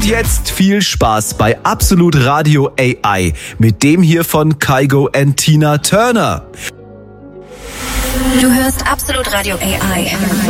Und jetzt viel Spaß bei Absolut Radio AI mit dem hier von Kygo und Tina Turner. Du hörst Absolut Radio AI.